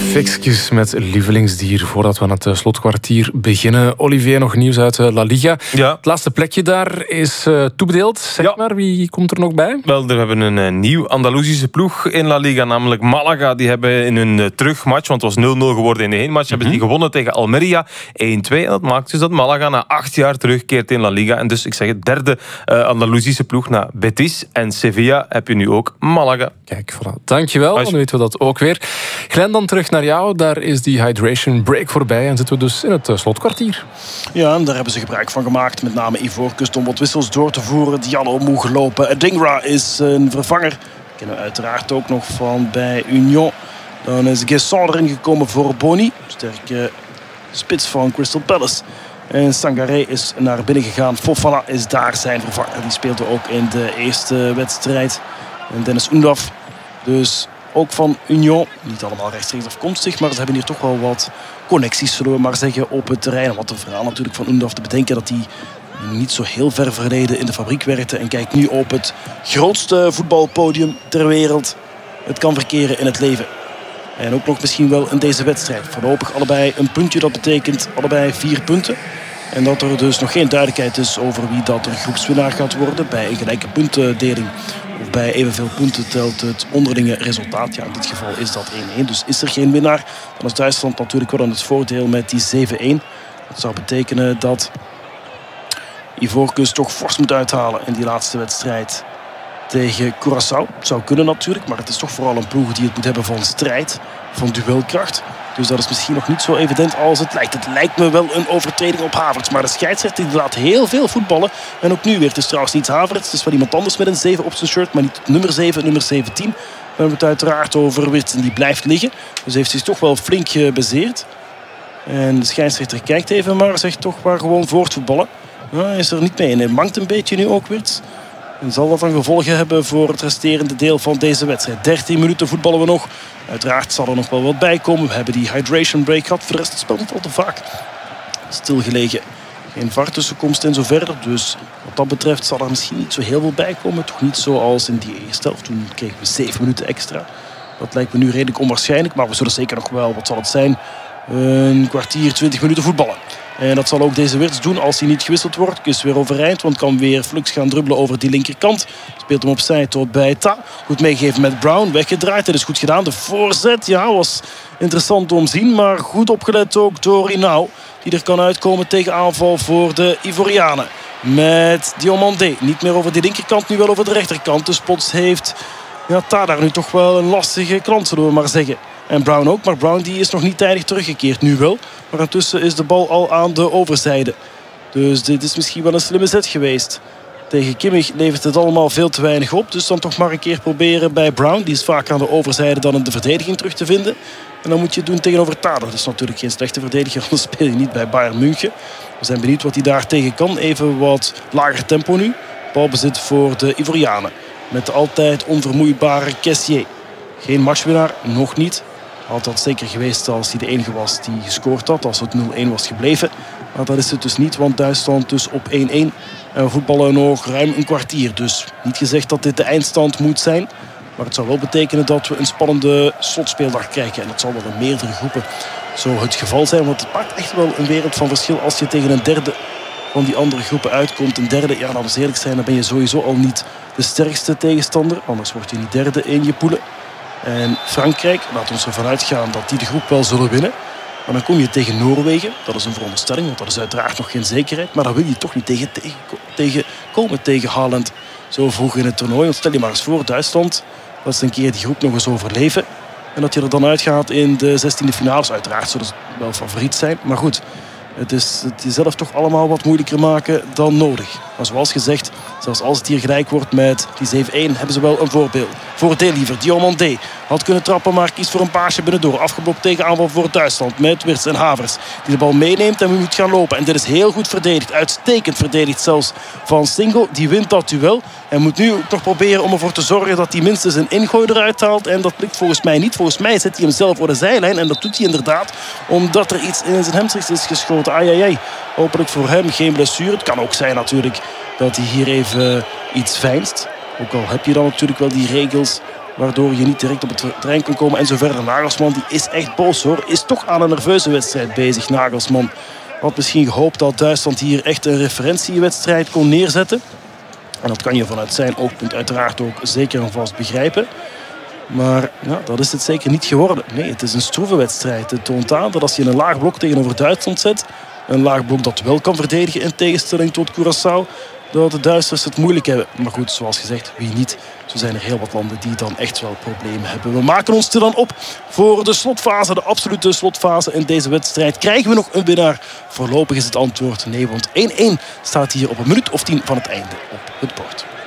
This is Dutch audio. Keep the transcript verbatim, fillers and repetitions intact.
Fixjes met lievelingsdier voordat we aan het slotkwartier beginnen. Olivier, nog nieuws uit La Liga. Ja. Het laatste plekje daar is uh, toebedeeld. Zeg ja. maar, wie komt er nog bij? Wel, we hebben een uh, nieuw Andalusische ploeg in La Liga, namelijk Malaga. Die hebben in hun uh, terugmatch, want het was nul nul geworden in de heenmatch, mm-hmm. hebben die gewonnen tegen Almeria één twee. En dat maakt dus dat Malaga na acht jaar terugkeert in La Liga. En dus, ik zeg het, derde uh, Andalusische ploeg na Betis en Sevilla heb je nu ook Malaga. Kijk, voilà. Dankjewel, dan weten we dat ook weer. Glenn, dan terug naar jou. Daar is die hydration break voorbij en zitten we dus in het uh, slotkwartier. Ja, en daar hebben ze gebruik van gemaakt. Met name Ivoorkust om wat wissels door te voeren. Diallo moe gelopen. Dingra is een vervanger. Kennen we uiteraard ook nog van bij Union. Dan is Guesson erin gekomen voor Boni. Sterke spits van Crystal Palace. En Sangaré is naar binnen gegaan. Fofana is daar zijn vervanger. Die speelde ook in de eerste wedstrijd. En Dennis Undav. Dus ook van Union. Niet allemaal rechtstreeks afkomstig. Maar ze hebben hier toch wel wat connecties, zullen we maar zeggen, op het terrein. Wat een verhaal natuurlijk van Undav te bedenken dat hij niet zo heel ver verleden in de fabriek werkte. En kijkt nu op het grootste voetbalpodium ter wereld. Het kan verkeren in het leven. En ook nog misschien wel in deze wedstrijd. Voorlopig allebei een puntje. Dat betekent allebei vier punten. En dat er dus nog geen duidelijkheid is over wie dat er groepswinnaar gaat worden. Bij een gelijke puntendeling of bij evenveel punten telt het onderlinge resultaat. Ja, in dit geval is dat één één. Dus is er geen winnaar. Dan is Duitsland natuurlijk wel aan het voordeel met die zeven één. Dat zou betekenen dat Ivoorkust toch fors moet uithalen in die laatste wedstrijd tegen Curaçao. Het zou kunnen natuurlijk, maar het is toch vooral een ploeg die het moet hebben van strijd, van duelkracht. Dus dat is misschien nog niet zo evident als het lijkt. Het lijkt me wel een overtreding op Havertz. Maar de scheidsrechter die laat heel veel voetballen. En ook nu weer. Het is trouwens niet Havertz. Het is wel iemand anders met een zeven op zijn shirt. Maar niet nummer zeven, nummer zeventien. We hebben het uiteraard over Wirtz. En die blijft liggen. Dus heeft zich toch wel flink bezeerd. En de scheidsrechter kijkt even, maar zegt toch maar gewoon voortvoetballen. Ja, hij is er niet mee. En hij mankt een beetje nu ook, Wirtz. En zal dat dan gevolgen hebben voor het resterende deel van deze wedstrijd. dertien minuten voetballen we nog. Uiteraard zal er nog wel wat bij komen. We hebben die hydration break gehad. Voor de rest het spel niet al te vaak stilgelegen. Geen V A R-tussenkomst en zo verder. Dus wat dat betreft zal er misschien niet zo heel veel bij komen. Toch niet zoals in die eerste helft. Toen kregen we zeven minuten extra. Dat lijkt me nu redelijk onwaarschijnlijk. Maar we zullen zeker nog wel, wat zal het zijn, een kwartier, twintig minuten voetballen. En dat zal ook deze Wirtz doen als hij niet gewisseld wordt. Is weer overeind, want kan weer flux gaan dribbelen over die linkerkant. Speelt hem opzij tot bij Ta. Goed meegegeven met Brown, weggedraaid. Dat is goed gedaan. De voorzet, ja, was interessant om te zien. Maar goed opgelet ook door Inau. Die er kan uitkomen tegen aanval voor de Ivorianen. Met Diomandé. Niet meer over die linkerkant, nu wel over de rechterkant. Dus plots heeft ja, Ta daar nu toch wel een lastige klant, zullen we maar zeggen. En Brown ook, maar Brown die is nog niet tijdig teruggekeerd. Nu wel, maar intussen is de bal al aan de overzijde. Dus dit is misschien wel een slimme zet geweest. Tegen Kimmich levert het allemaal veel te weinig op. Dus dan toch maar een keer proberen bij Brown. Die is vaak aan de overzijde dan in de verdediging terug te vinden. En dan moet je het doen tegenover Tadic. Dat is natuurlijk geen slechte verdediger, anders speel je niet bij Bayern München. We zijn benieuwd wat hij daar tegen kan. Even wat lager tempo nu. Balbezit voor de Ivorianen. Met de altijd onvermoeibare Kessié. Geen matchwinnaar, nog niet. Had dat zeker geweest als hij de enige was die gescoord had. Als het nul één was gebleven. Maar dat is het dus niet, want Duitsland dus op één één. En we voetballen nog ruim een kwartier. Dus niet gezegd dat dit de eindstand moet zijn. Maar het zou wel betekenen dat we een spannende slotspeeldag krijgen. En dat zal wel in meerdere groepen zo het geval zijn. Want het maakt echt wel een wereld van verschil als je tegen een derde van die andere groepen uitkomt. Een derde, ja, laten we eerlijk zijn, dan ben je sowieso al niet de sterkste tegenstander. Anders word je niet derde in je poelen. En Frankrijk, laat ons ervan uitgaan dat die de groep wel zullen winnen. Maar dan kom je tegen Noorwegen. Dat is een veronderstelling, want dat is uiteraard nog geen zekerheid. Maar dan wil je toch niet tegen, tegen, tegen komen tegen Haaland zo vroeg in het toernooi. Want stel je maar eens voor, Duitsland, dat ze een keer die groep nog eens overleven. En dat je er dan uitgaat in de zestiende finales. Uiteraard zullen ze wel favoriet zijn. Maar goed, het is het jezelf toch allemaal wat moeilijker maken dan nodig. Maar zoals gezegd, zelfs als het hier gelijk wordt met die zeven één, hebben ze wel een voorbeeld. Voordeel liever. Diomandé had kunnen trappen, maar kiest voor een paasje binnendoor. Afgeblokt tegen aanval voor Duitsland met Wirtz en Havertz. Die de bal meeneemt en moet gaan lopen. En dit is heel goed verdedigd. Uitstekend verdedigd zelfs van Singo. Die wint dat duel. En moet nu ook nog proberen om ervoor te zorgen dat hij minstens een ingooi eruit haalt. En dat lukt volgens mij niet. Volgens mij zet hij hem zelf voor de zijlijn. En dat doet hij inderdaad omdat er iets in zijn hamstrings is geschoten. Ai, ai, ai. Hopelijk voor hem geen blessure. Het kan ook zijn natuurlijk dat hij hier even iets veinst. Ook al heb je dan natuurlijk wel die regels waardoor je niet direct op het terrein kon komen en zo verder. Nagelsman die is echt boos hoor. Is toch aan een nerveuze wedstrijd bezig, Nagelsman. Had misschien gehoopt dat Duitsland hier echt een referentiewedstrijd kon neerzetten. En dat kan je vanuit zijn oogpunt uiteraard ook zeker en vast begrijpen. Maar ja, dat is het zeker niet geworden. Nee, het is een stroeve wedstrijd. Het toont aan dat als je een laag blok tegenover Duitsland zet, een laag blok dat wel kan verdedigen in tegenstelling tot Curaçao, dat de Duitsers het moeilijk hebben. Maar goed, zoals gezegd, wie niet? Zo zijn er heel wat landen die dan echt wel problemen hebben. We maken ons er dan op voor de slotfase, de absolute slotfase in deze wedstrijd. Krijgen we nog een winnaar? Voorlopig is het antwoord nee, want één-één staat hier op een minuut of tien van het einde op het bord.